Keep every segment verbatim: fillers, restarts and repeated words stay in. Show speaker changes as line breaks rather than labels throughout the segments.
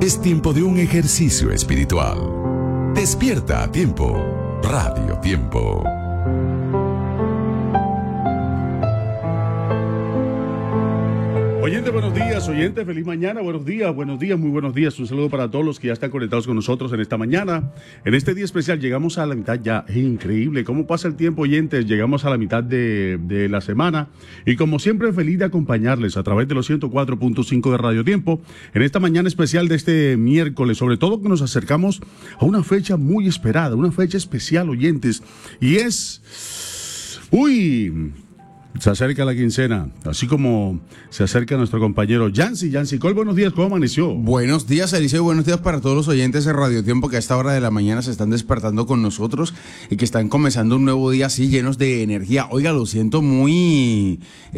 Es tiempo de un ejercicio espiritual. Despierta a tiempo. Radio Tiempo.
Oyente, buenos días, oyente, feliz mañana, buenos días, buenos días, muy buenos días, un saludo para todos los que ya están conectados con nosotros en esta mañana, en este día especial. Llegamos a la mitad ya, es increíble cómo pasa el tiempo, oyentes, llegamos a la mitad de, de la semana y como siempre feliz de acompañarles a través de los ciento cuatro punto cinco de Radio Tiempo, en esta mañana especial de este miércoles, sobre todo que nos acercamos a una fecha muy esperada, una fecha especial, oyentes, y es, uy... se acerca la quincena, así como se acerca nuestro compañero Yancy. Yancy Col, buenos días, ¿cómo amaneció?
Buenos días, Eliseo, buenos días para todos los oyentes de Radio Tiempo que a esta hora de la mañana se están despertando con nosotros y que están comenzando un nuevo día así llenos de energía. Oiga, lo siento muy,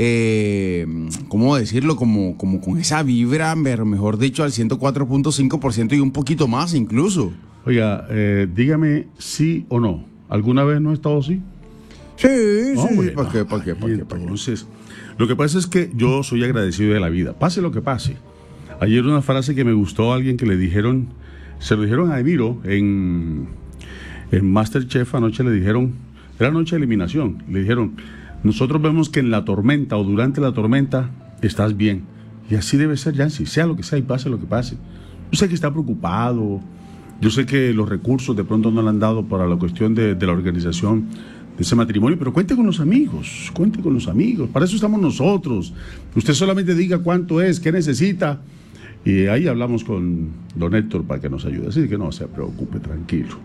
eh, ¿cómo decirlo? Como, como con esa vibra, mejor dicho, al ciento cuatro punto cinco por ciento y un poquito más incluso.
Oiga, eh, dígame sí o no, ¿alguna vez no ha estado así?
Sí,
no,
sí,
hombre,
¿para
no.
qué, para qué, para qué, para qué?
Entonces, lo que pasa es que yo soy agradecido de la vida, pase lo que pase. Ayer una frase que me gustó a alguien que le dijeron, se lo dijeron a Emiro en, en MasterChef, anoche le dijeron, era noche de eliminación, le dijeron, nosotros vemos que en la tormenta o durante la tormenta estás bien. Y así debe ser, Yancy, sea lo que sea y pase lo que pase. Yo sé que está preocupado, yo sé que los recursos de pronto no le han dado para la cuestión de, de la organización de ese matrimonio, pero cuente con los amigos, cuente con los amigos, para eso estamos nosotros. Usted solamente diga cuánto es, qué necesita, y ahí hablamos con don Héctor para que nos ayude, así que no se preocupe, tranquilo.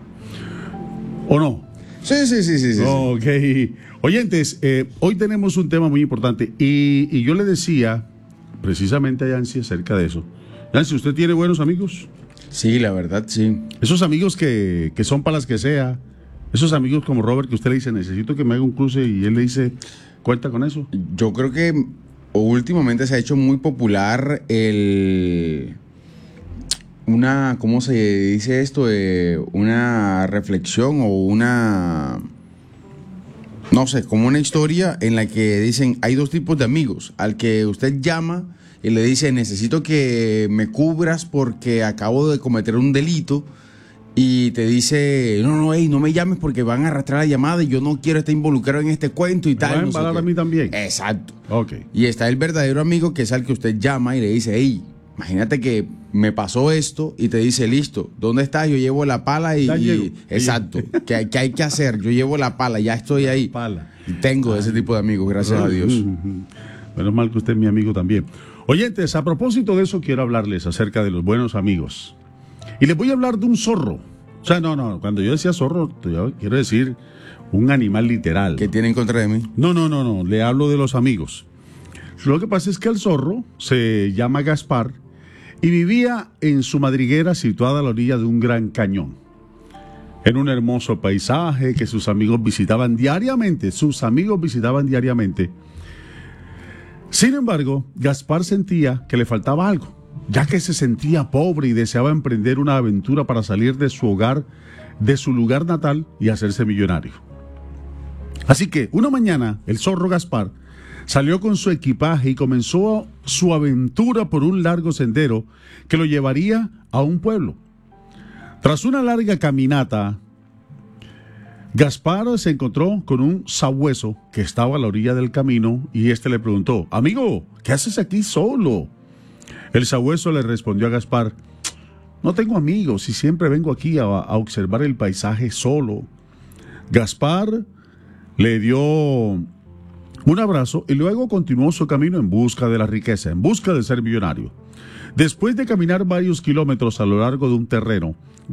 ¿O no?
Sí, sí, sí, sí, sí.
Ok. Oyentes, eh, hoy tenemos un tema muy importante, y, y yo le decía precisamente a Yancy acerca de eso. Yancy, ¿usted tiene buenos amigos?
Sí, la verdad, sí.
Esos amigos que, que son para las que sea. Esos amigos como Robert que usted le dice, necesito que me haga un cruce, y él le dice, ¿cuenta con eso?
Yo creo que últimamente se ha hecho muy popular el... una, ¿cómo se dice esto? Eh, una reflexión o una... no sé, como una historia en la que dicen, hay dos tipos de amigos. Al que usted llama y le dice, necesito que me cubras porque acabo de cometer un delito. Y te dice, no, no, hey, no me llames porque van a arrastrar la llamada y yo no quiero estar involucrado en este cuento y
¿Me
tal.
va a
no sé
embalar
qué.
a mí también?
Exacto.
Ok.
Y está el verdadero amigo, que es al que usted llama y le dice, hey, imagínate que me pasó esto, y te dice, listo, ¿dónde estás? Yo llevo la pala y...
Ya
y-
llego.
exacto. ¿Qué, qué hay que hacer? Yo llevo la pala, ya estoy ahí.
Pala.
Y tengo ese tipo de amigos, gracias a Dios.
Menos mal que usted es mi amigo también. Oyentes, a propósito de eso, quiero hablarles acerca de los buenos amigos. Y les voy a hablar de un zorro. O sea, no, no, cuando yo decía zorro, yo quiero decir un animal literal.
¿Qué tiene en contra de mí?
No, no, no, no, le hablo de los amigos. Lo que pasa es que el zorro se llama Gaspar y vivía en su madriguera situada a la orilla de un gran cañón. En un hermoso paisaje que sus amigos visitaban diariamente, sus amigos visitaban diariamente. Sin embargo, Gaspar sentía que le faltaba algo, ya que se sentía pobre y deseaba emprender una aventura para salir de su hogar, de su lugar natal y hacerse millonario. Así que una mañana el zorro Gaspar salió con su equipaje y comenzó su aventura por un largo sendero que lo llevaría a un pueblo. Tras una larga caminata, Gaspar se encontró con un sabueso que estaba a la orilla del camino y este le preguntó, amigo, ¿qué haces aquí solo? El sabueso le respondió a Gaspar, no tengo amigos y siempre vengo aquí a, a observar el paisaje solo. Gaspar le dio un abrazo y luego continuó su camino en busca de la riqueza, en busca de ser millonario. Después de caminar varios kilómetros a lo largo de un terreno,